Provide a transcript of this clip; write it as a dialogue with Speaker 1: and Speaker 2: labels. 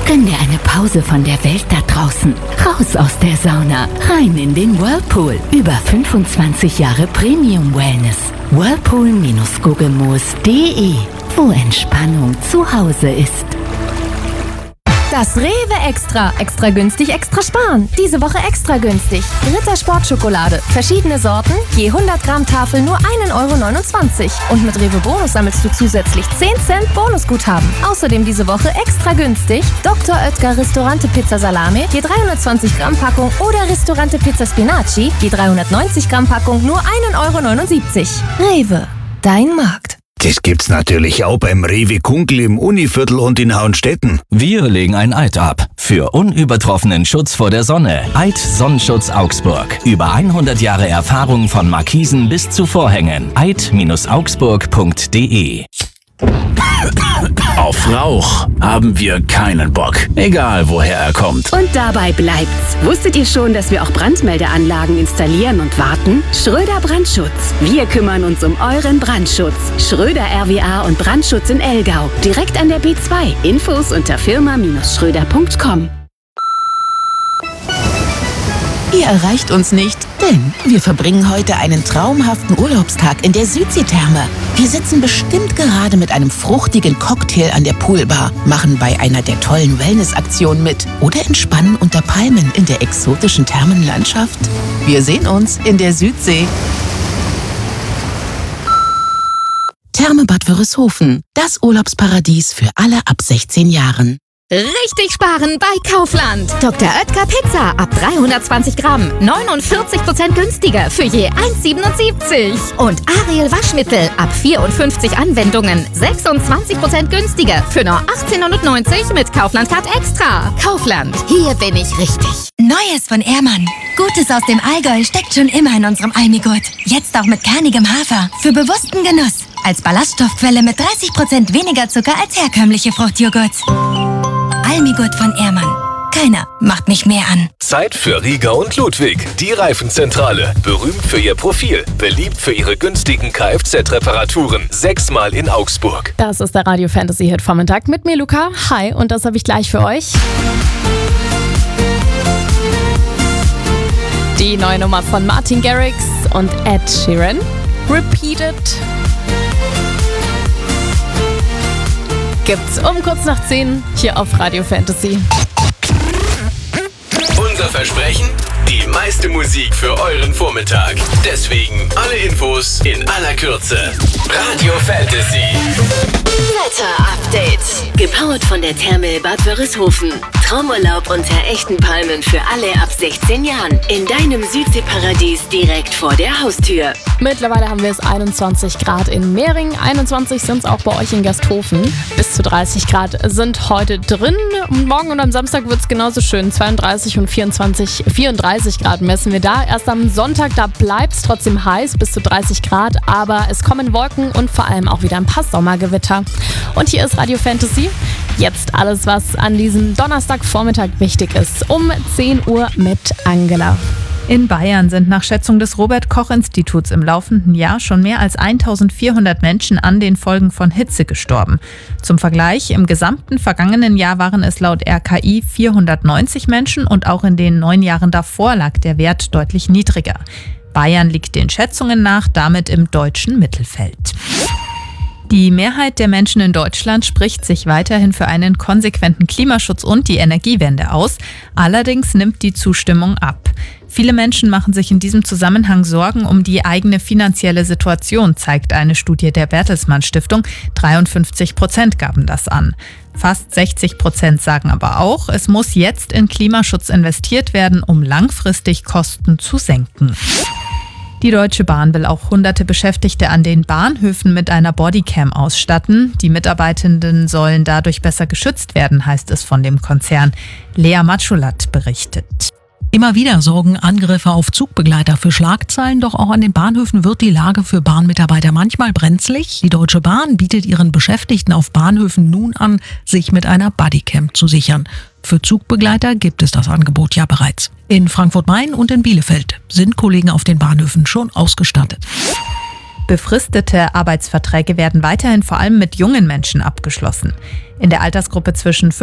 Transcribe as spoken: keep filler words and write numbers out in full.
Speaker 1: Gönn dir eine Pause von der Welt da draußen. Raus aus der Sauna, rein in den Whirlpool. Über fünfundzwanzig Jahre Premium Wellness. Whirlpool Guggemoos punkt de, wo Entspannung zu Hause ist.
Speaker 2: Das Rewe Extra. Extra günstig, extra sparen. Diese Woche extra günstig. Ritter Sportschokolade. Verschiedene Sorten. Je hundert Gramm Tafel nur ein Euro neunundzwanzig. Und mit Rewe Bonus sammelst du zusätzlich zehn Cent Bonusguthaben. Außerdem diese Woche extra günstig. Doktor Oetker Ristorante Pizza Salame. Je dreihundertzwanzig Gramm Packung. Oder Ristorante Pizza Spinaci. Je dreihundertneunzig Gramm Packung nur ein Euro neunundsiebzig. Rewe. Dein Markt.
Speaker 3: Das gibt's natürlich auch beim Rewe Kunkel im Univiertel und in Hauenstetten.
Speaker 4: Wir legen ein Eid ab. Für unübertroffenen Schutz vor der Sonne. Eid Sonnenschutz Augsburg. Über hundert Jahre Erfahrung von Markisen bis zu Vorhängen. eid Augsburg punkt de.
Speaker 5: Auf Rauch haben wir keinen Bock. Egal, woher er kommt.
Speaker 6: Und dabei bleibt's. Wusstet ihr schon, dass wir auch Brandmeldeanlagen installieren und warten? Schröder Brandschutz. Wir kümmern uns um euren Brandschutz. Schröder R W A und Brandschutz in Elgau. Direkt an der B zwei. Infos unter firma Schröder punkt com.
Speaker 7: Ihr erreicht uns nicht, denn wir verbringen heute einen traumhaften Urlaubstag in der Südseetherme. Wir sitzen bestimmt gerade mit einem fruchtigen Cocktail an der Poolbar, machen bei einer der tollen Wellnessaktionen mit oder entspannen unter Palmen in der exotischen Thermenlandschaft. Wir sehen uns in der Südsee. Therme Bad Wörishofen, das Urlaubsparadies für alle ab sechzehn Jahren.
Speaker 2: Richtig sparen bei Kaufland. Doktor Oetker Pizza ab dreihundertzwanzig Gramm. neunundvierzig Prozent günstiger für je eins Euro siebenundsiebzig. Und Ariel Waschmittel ab vierundfünfzig Anwendungen. sechsundzwanzig Prozent günstiger für nur achtzehn neunundneunzig mit Kaufland Card Extra. Kaufland, hier bin ich richtig.
Speaker 8: Neues von Ehrmann. Gutes aus dem Allgäu steckt schon immer in unserem Almigurt. Jetzt auch mit kernigem Hafer. Für bewussten Genuss. Als Ballaststoffquelle mit dreißig Prozent weniger Zucker als herkömmliche Fruchtjoghurts. Almigurt von Ehrmann. Keiner macht mich mehr an.
Speaker 9: Zeit für Rieger und Ludwig, die Reifenzentrale. Berühmt für ihr Profil, beliebt für ihre günstigen Kfz-Reparaturen. Sechsmal in Augsburg.
Speaker 10: Das ist der Radio Fantasy Hit Vormittag mit mir, Luca. Hi, und das habe ich gleich für euch. Die neue Nummer von Martin Garrix und Ed Sheeran. Repeated. Gibt's um kurz nach zehn hier auf Radio Fantasy.
Speaker 9: Unser Versprechen? Die meiste Musik für euren Vormittag. Deswegen alle Infos in aller Kürze. Radio Fantasy.
Speaker 6: Wetter-Update. Gepowert von der Therme Bad Wörishofen. Traumurlaub unter echten Palmen für alle ab sechzehn Jahren. In deinem Südseeparadies direkt vor der Haustür.
Speaker 10: Mittlerweile haben wir es einundzwanzig Grad in Mehring, einundzwanzig sind es auch bei euch in Gasthofen. Bis zu dreißig Grad sind heute drin. Morgen und am Samstag wird es genauso schön. zweiunddreißig und vierundzwanzig, vierunddreißig Grad messen wir da. Erst am Sonntag, da bleibt es trotzdem heiß, bis zu dreißig Grad. Aber es kommen Wolken und vor allem auch wieder ein paar Sommergewitter. Und hier ist Radio Fantasy. Jetzt alles, was an diesem Donnerstagvormittag wichtig ist. Um zehn Uhr mit Angela.
Speaker 11: In Bayern sind nach Schätzung des Robert-Koch-Instituts im laufenden Jahr schon mehr als eintausendvierhundert Menschen an den Folgen von Hitze gestorben. Zum Vergleich, im gesamten vergangenen Jahr waren es laut R K I vierhundertneunzig Menschen und auch in den neun Jahren davor lag der Wert deutlich niedriger. Bayern liegt den Schätzungen nach damit im deutschen Mittelfeld. Die Mehrheit der Menschen in Deutschland spricht sich weiterhin für einen konsequenten Klimaschutz und die Energiewende aus. Allerdings nimmt die Zustimmung ab. Viele Menschen machen sich in diesem Zusammenhang Sorgen um die eigene finanzielle Situation, zeigt eine Studie der Bertelsmann Stiftung. dreiundfünfzig Prozent gaben das an. Fast sechzig Prozent sagen aber auch, es muss jetzt in Klimaschutz investiert werden, um langfristig Kosten zu senken. Die Deutsche Bahn will auch hunderte Beschäftigte an den Bahnhöfen mit einer Bodycam ausstatten. Die Mitarbeitenden sollen dadurch besser geschützt werden, heißt es von dem Konzern. Lea Matschulat berichtet.
Speaker 12: Immer wieder sorgen Angriffe auf Zugbegleiter für Schlagzeilen, doch auch an den Bahnhöfen wird die Lage für Bahnmitarbeiter manchmal brenzlig. Die Deutsche Bahn bietet ihren Beschäftigten auf Bahnhöfen nun an, sich mit einer Bodycam zu sichern. Für Zugbegleiter gibt es das Angebot ja bereits. In Frankfurt-Main und in Bielefeld sind Kollegen auf den Bahnhöfen schon ausgestattet.
Speaker 11: Befristete Arbeitsverträge werden weiterhin vor allem mit jungen Menschen abgeschlossen. In der Altersgruppe zwischen